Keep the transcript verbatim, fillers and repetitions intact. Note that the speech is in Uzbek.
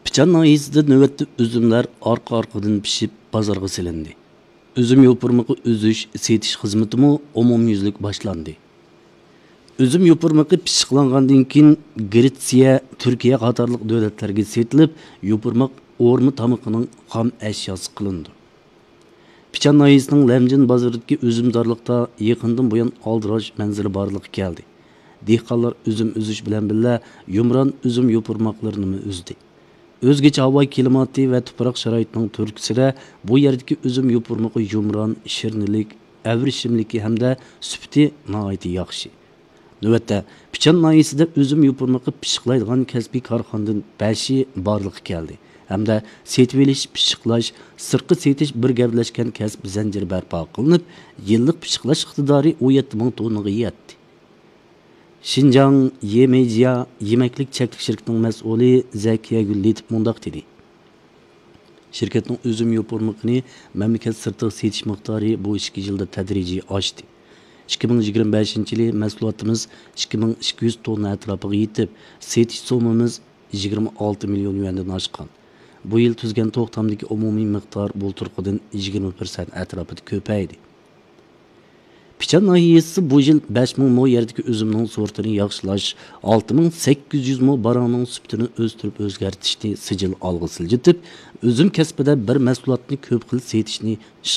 Pichan nahiyesida navbatda üzümler arqa-arqadan pishib bozorga silindi. Üzüm yopurmaqı üzüş, setish xizmatimi umumyuzlik boshlandi. Üzüm yopurmaqı pishiqlangandan keyin Gretsiya, Turkiya qatorliq davlatlarga setilib, yopurmaq o'rmi tamiqining xom ashyosi qilindi. Pichan nahiyesining Lamjin bozoridagi üzümdorlikda yaqindan buyon aldirash manzili borligi keldi. Dehqonlar üzüm uzish bilan birga yumron üzüm yopurmaqlarini uzdi. Özgeçe hava klimati ve toprak şaraitinin türküsüde bu yerdeki üzüm yopurmaqı yumran, şirnilik, evrişimliki hem de süpti naiti yaxşı. Növətdə, Pichan nahiyesinde üzüm yopurmaqı pişiqlaydigan kəsbi karxandan beşi barlıq geldi. Hem de setveliş, pişiqlaş, sırqı setiş bir gevleşken kəsb zinciri bərpa qılınıb, yıllık pişiqlaş iqtidari on yetti ming tonnaga yetdi. Şinjan Yemejiya Yemeklik Çeklik şirketinin məsulü Zəkiyə Güllitib mundaq dedi. Şirketinin üzüm yopurmaqını məmləkət sırtıq setiş miqdarı bu ikki yılda tədrici aşdı. ikki ming yigirma beshinchi yili mahsulotimiz ikki ming ikki yuz tonna atrofiga yetib, setish somamiz yigirma olti million yuandan oshgan. Bu yil tuzgan to'xtamdagi umumiy miqdor bulturqidan yigirma persent atrofida ko'paydi. Pichan nahiyesi bu yil besh ming mo yerdagi üzümning sortini yaxshilash, olti ming sakkiz yuz mo baroning sübtini o'stirib o'zgartishni sijil olg'i siljitib, üzüm kasbida bir mahsulotni ko'p xil setishni